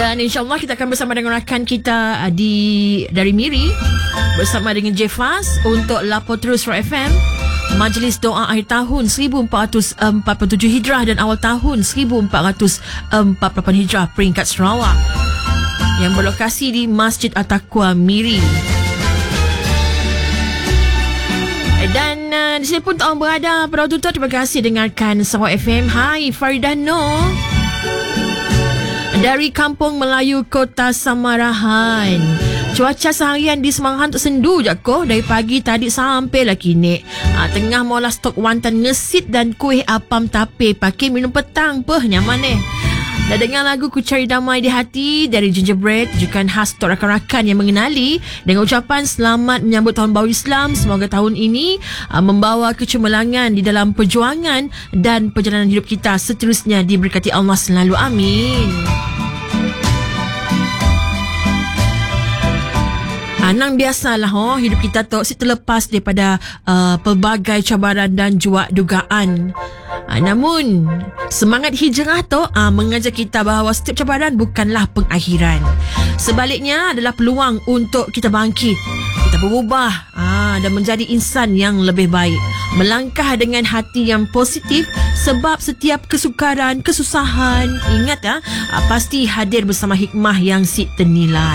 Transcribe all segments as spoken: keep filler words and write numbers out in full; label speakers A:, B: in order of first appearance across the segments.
A: Dan insyaAllah kita akan bersama dengan rakan kita uh, di dari Miri bersama dengan Jefas untuk Lapor Terus Rock F M. Majlis doa akhir tahun seribu empat ratus empat puluh tujuh Hijrah dan awal tahun seribu empat ratus empat puluh lapan Hijrah peringkat Sarawak yang berlokasi di Masjid At-Taqwa Miri. Dan uh, di sini pun tak berada pada waktu tu. Terima kasih dengarkan Sarawak F M. Hai Faridah Noor dari Kampung Melayu, Kota Samarahan. Cuaca seharian di Semarahan tu sendu je ko. Dari pagi tadi sampailah kini. Ha, tengah mula stok wantan ngesit dan kuih apam tape. Pakai minum petang peh nyaman eh. Dah dengar lagu Ku Cari Damai di Hati dari Gingerbread, jukan khas untuk rakan-rakan yang mengenali, dengan ucapan selamat menyambut Tahun Baru Islam. Semoga tahun ini uh, membawa kecemerlangan di dalam perjuangan dan perjalanan hidup kita seterusnya diberkati Allah selalu. Amin. Anang biasalah oh, hidup kita tu si terlepas daripada uh, pelbagai cabaran dan juga dugaan. Uh, namun semangat hijrah tu uh, mengajar kita bahawa setiap cabaran bukanlah pengakhiran. Sebaliknya adalah peluang untuk kita bangkit, kita berubah uh, dan menjadi insan yang lebih baik. Melangkah dengan hati yang positif, sebab setiap kesukaran, kesusahan, ingat uh, uh, pasti hadir bersama hikmah yang si ternilai.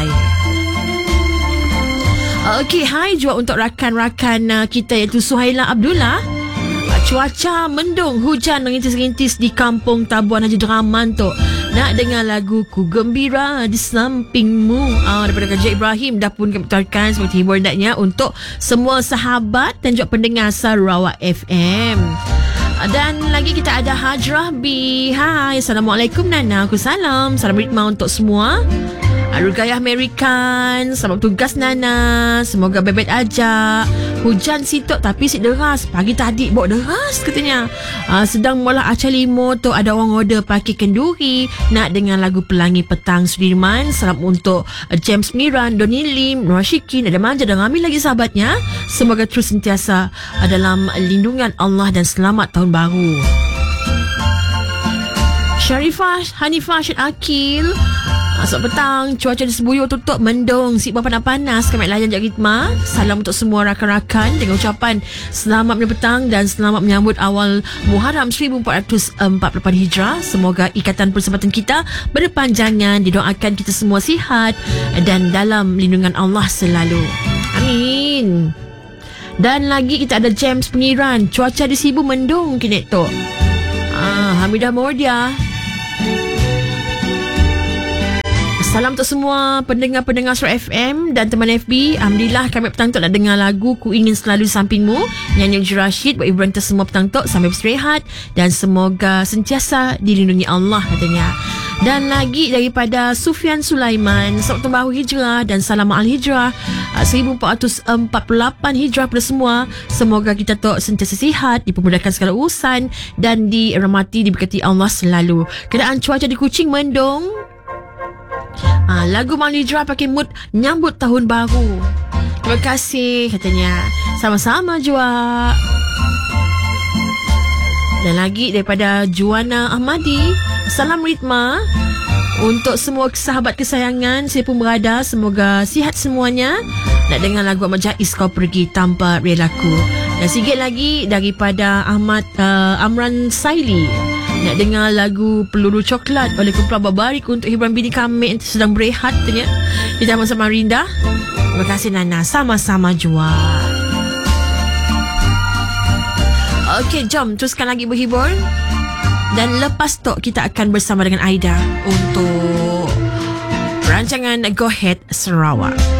A: Okey, hai juga untuk rakan-rakan uh, kita iaitu Suhaila Abdullah. Uh, cuaca mendung, hujan merintis-rintis di Kampung Tabuan Haji Deraman tu. Nak dengar lagu Ku Gembira di Sampingmu uh, daripada Kak Ibrahim dah pun kami putarkan seperti hibur hendaknya untuk semua sahabat dan juga pendengar Sarawak F M. Uh, dan lagi kita ada Hajrah B. Hai, Assalamualaikum Nana. Aku salam. Salam ritma untuk semua. Rugayah American, selamat tugas Nana. Semoga bebet aja. Hujan sitok tapi si deras. Pagi tadi bawa deras katanya. uh, Sedang mula Aca Limo tu ada orang order pakai kenduri. Nak dengan lagu Pelangi Petang Sudirman. Salam untuk uh, James Miran, Donny Lim, Nur Syikin, ada Manja dan ramai lagi sahabatnya. Semoga terus sentiasa uh, dalam lindungan Allah dan selamat tahun baru. Sharifah Hanifah Syed Akil, Masuk petang, cuaca di Sebuyur tutup mendung, si panas-panas kami layan jak ritma. Salam untuk semua rakan-rakan dengan ucapan selamat menyambut petang dan selamat menyambut awal Muharram seribu empat ratus empat puluh lapan Hijrah. Semoga ikatan persahabatan kita berpanjangan, didoakan kita semua sihat dan dalam lindungan Allah selalu. Amin. Dan lagi kita ada James Pengiran, cuaca di Sibu mendung kini tu. Ah, Hamidah Mordia. Salam untuk semua pendengar-pendengar Sarawak F M dan teman F B. Alhamdulillah kami petang tu nak dengar lagu Ku Ingin Selalu Sampingmu, nyanyi Haji Rashid. Buat ibu kita semua petang tu sampai beristirahat dan semoga sentiasa dilindungi Allah katanya. Dan lagi daripada Sufian Sulaiman, selamat tahun baru Hijrah dan salam Al-Hijrah seribu empat ratus empat puluh lapan Hijrah pada semua. Semoga kita tu sentiasa sihat, dipermudahkan segala urusan dan dirahmati, diberkati Allah selalu. Keadaan cuaca di Kuching mendung. Ah, lagu Mal Hijrah pakai mood nyambut tahun baru. Terima kasih katanya. Sama-sama jua. Dan lagi daripada Juana Ahmadi, salam ritma untuk semua sahabat kesayangan saya pun berada. Semoga sihat semuanya. Nak dengar lagu Ahmad Jais Kau Pergi Tanpa Relaku. Dan sikit lagi daripada Ahmad uh, Amran Saili, nak dengar lagu Peluru Coklat oleh kumpulan Babarik untuk hiburan bini kami yang sedang berehat tanya di Taman Samarinda. Terima kasih Nana. Sama-sama jua. Okey, jom teruskan lagi berhibur. Dan lepas tu kita akan bersama dengan Aida untuk rancangan Go Ahead Sarawak.